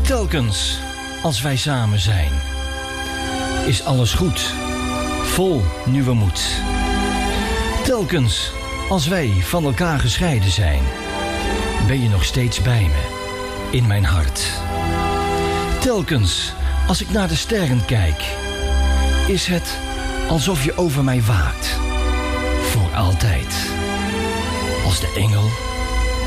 Telkens als wij samen zijn, is alles goed, vol nieuwe moed. Telkens als wij van elkaar gescheiden zijn, ben je nog steeds bij me, in mijn hart. Telkens als ik naar de sterren kijk, is het alsof je over mij waakt. Voor altijd. Als de engel